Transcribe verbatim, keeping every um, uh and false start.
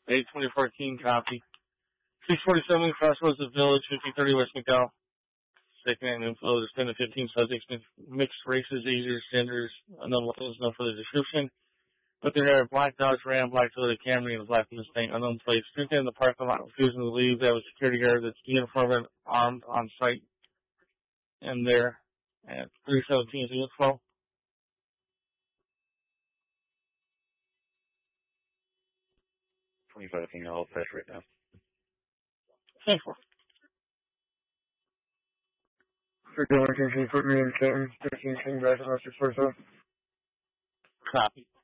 eight twenty fourteen, copy. six forty-seven, Crossroads of Village, fifty thirty West McDowell. Second info, there's ten to fifteen subjects, mixed races, ages, genders, unknown levels, no further description. But there are a black Dodge Ram, black Toyota Camry, and a black Mustang, unknown plates. Drinking in the parking lot, refusing to leave. They have a security guard that's uniformed and armed on site. And there at three seventeen is the info. twenty-five fifteen, I'll fetch right now. Thank you. For going to put me in Canton, fifteen, back in six forty-seven. Copy.